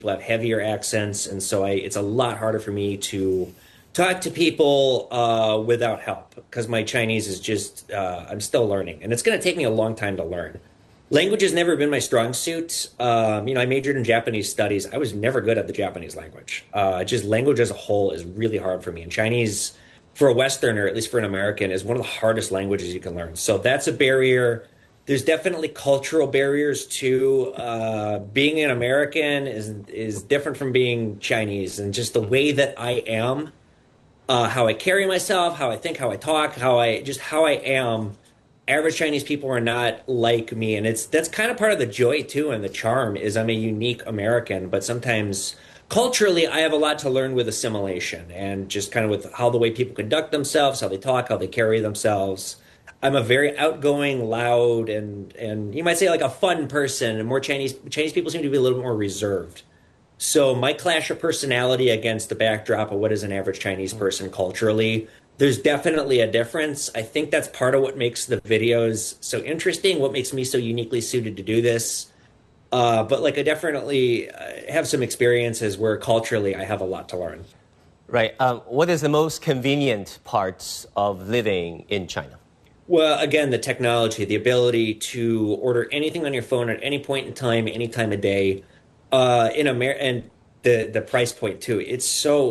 have heavier accents, and so it's a lot harder for me to talk to people without help because my Chinese is just I'm still learning, and it's going to take me a long time to learn. Language has never been my strong suit. I majored in Japanese studies. I was never good at the Japanese language. Just language as a whole is really hard for me. And Chinese, for a Westerner, at least for an American, is one of the hardest languages you can learn. So that's a barrier. There's definitely cultural barriers too. Being an American is different from being Chinese, and just the way that I am, how I carry myself, how I think, how I talk, how I am. Average Chinese people are not like me, and that's kind of part of the joy too, and the charm is I'm a unique American. But sometimes culturally, I have a lot to learn with assimilation and just kind of with how the way people conduct themselves, how they talk, how they carry themselves. I'm a very outgoing, loud, and you might say like a fun person. And more Chinese people seem to be a little bit more reserved. So my clash of personality against the backdrop of what is an average Chinese person culturally, there's definitely a difference. I think that's part of what makes the videos so interesting, what makes me so uniquely suited to do this. But like I definitely have some experiences where culturally I have a lot to learn. Right. What is the most convenient parts of living in China? Well, again, the technology, the ability to order anything on your phone at any point in time, any time of day. In America, and the price point too. It's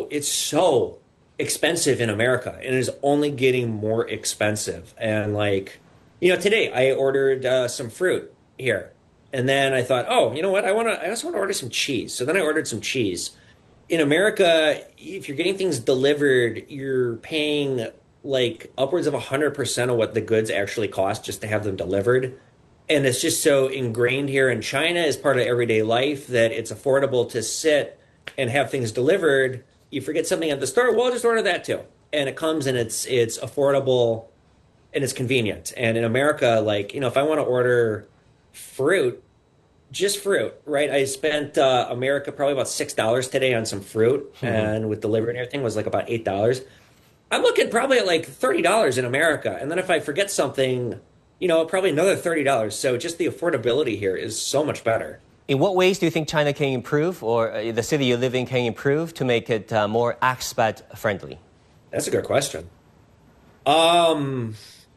so expensive in America, and it is only getting more expensive. And today I ordered some fruit here, and then I thought, oh, you know what? I also want to order some cheese. So then I ordered some cheese. In America, if you're getting things delivered, you're paying like upwards of 100% of what the goods actually cost just to have them delivered. And it's just so ingrained here in China as part of everyday life that it's affordable to sit and have things delivered. You forget something at the store, well, just order that too. And it comes and it's affordable and it's convenient. And in America, if I want to order fruit, just fruit, right? I spent America probably about $6 today on some fruit, and with delivery and everything was like about $8. I'm looking probably at like $30 in America. And then if I forget something, probably another $30. So just the affordability here is so much better. In what ways do you think China can improve, or the city you live in can improve to make it more expat friendly? That's a good question. The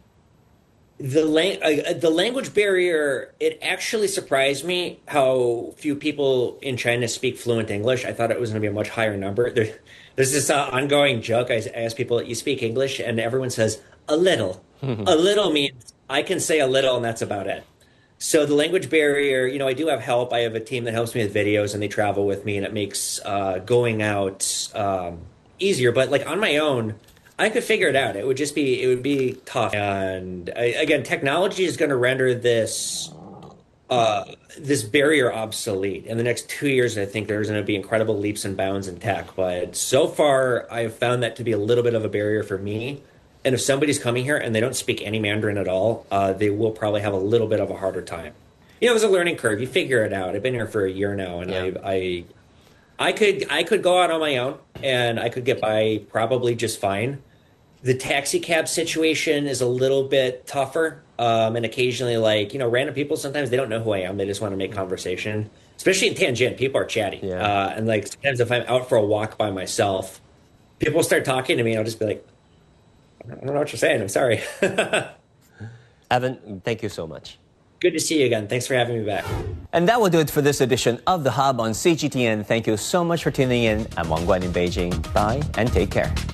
language barrier, it actually surprised me how few people in China speak fluent English. I thought it was going to be a much higher number. There's this ongoing joke. I ask people, you speak English? And everyone says, a little. A little means I can say a little, and that's about it. So the language barrier, I do have help. I have a team that helps me with videos, and they travel with me, and it makes going out easier. But like on my own, I could figure it out. It would be tough. And again, technology is going to render this barrier obsolete. In the next 2 years, I think there's going to be incredible leaps and bounds in tech. But so far, I have found that to be a little bit of a barrier for me. And if somebody's coming here and they don't speak any Mandarin at all, they will probably have a little bit of a harder time. It was a learning curve. You figure it out. I've been here for a year now, and yeah. I could go out on my own, and I could get by probably just fine. The taxi cab situation is a little bit tougher, and occasionally, random people, sometimes they don't know who I am. They just want to make conversation. Especially in Tianjin, people are chatty. Yeah. And sometimes if I'm out for a walk by myself, people start talking to me, and I'll just be like, I don't know what you're saying. I'm sorry. Evan, thank you so much. Good to see you again. Thanks for having me back. And that will do it for this edition of The Hub on CGTN. Thank you so much for tuning in. I'm Wang Guan in Beijing. Bye and take care.